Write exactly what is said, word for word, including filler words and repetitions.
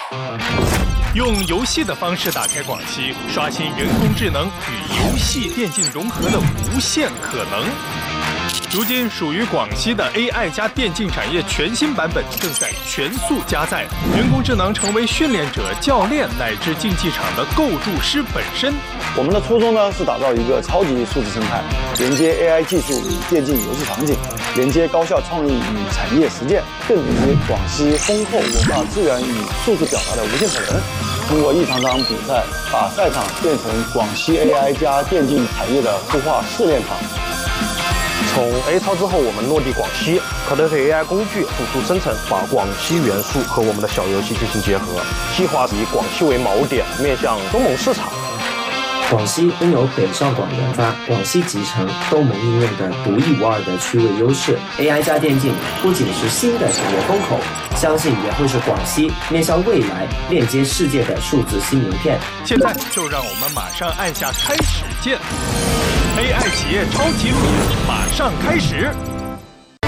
用游戏的方式打开广西，刷新人工智能与游戏电竞融合的无限可能。如今，属于广西的 A I 加电竞产业全新版本正在全速加载，人工智能成为训练者、教练乃至竞技场的构筑师本身。 我们的初衷呢是打造一个超级数字生态，连接 A I 技术与电竞游戏场景，连接高校创意与产业实践，更连接广西丰厚文化资源与数字表达的无限可能。通过一场场比赛，把赛场变成广西 A I 加电竞产业的孵化试炼场。 从 A 超之后，我们落地广西，可能和 A I 工具辅助生成，把广西元素和我们的小游戏进行结合。计划以广西为锚点，面向东盟市场。 广西拥有北上广研发、广西集成、东盟应用的独一无二的区位优势。A I 加电竞不仅是新的产业风口，相信也会是广西面向未来链接世界的数字新名片。 现在就让我们马上按下开始键。A I 企业超级录音马上开始。